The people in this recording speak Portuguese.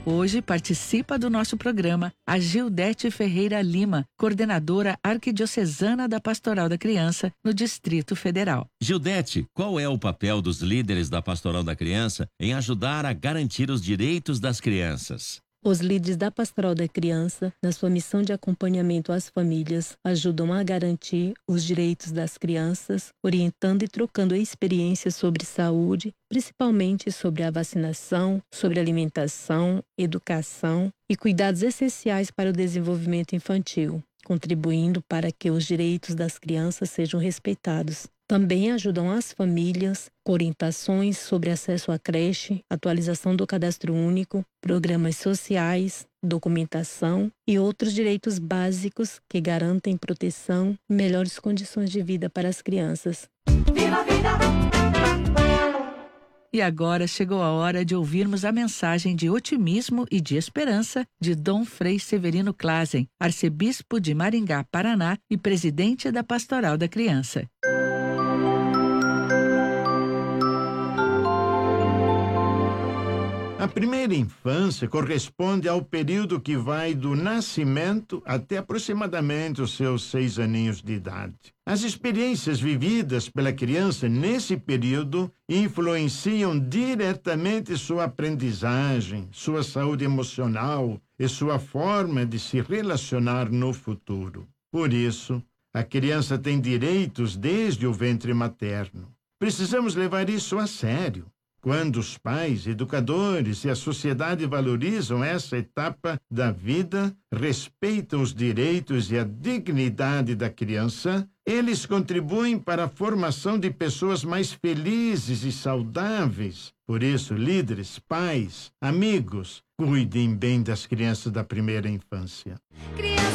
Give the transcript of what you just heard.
Hoje participa do nosso programa a Gildete Ferreira Lima, coordenadora arquidiocesana da Pastoral da Criança no Distrito Federal. Gildete, qual é o papel dos líderes da Pastoral da Criança em ajudar a garantir os direitos das crianças? Os líderes da Pastoral da Criança, na sua missão de acompanhamento às famílias, ajudam a garantir os direitos das crianças, orientando e trocando experiências sobre saúde, principalmente sobre a vacinação, sobre alimentação, educação e cuidados essenciais para o desenvolvimento infantil, contribuindo para que os direitos das crianças sejam respeitados. Também ajudam as famílias com orientações sobre acesso à creche, atualização do cadastro único, programas sociais, documentação e outros direitos básicos que garantem proteção e melhores condições de vida para as crianças. Viva a vida! E agora chegou a hora de ouvirmos a mensagem de otimismo e de esperança de Dom Frei Severino Clasen, arcebispo de Maringá, Paraná e presidente da Pastoral da Criança. A primeira infância corresponde ao período que vai do nascimento até aproximadamente os seus 6 aninhos de idade. As experiências vividas pela criança nesse período influenciam diretamente sua aprendizagem, sua saúde emocional e sua forma de se relacionar no futuro. Por isso, a criança tem direitos desde o ventre materno. Precisamos levar isso a sério. Quando os pais, educadores e a sociedade valorizam essa etapa da vida, respeitam os direitos e a dignidade da criança, eles contribuem para a formação de pessoas mais felizes e saudáveis. Por isso, líderes, pais, amigos, cuidem bem das crianças da primeira infância. Criança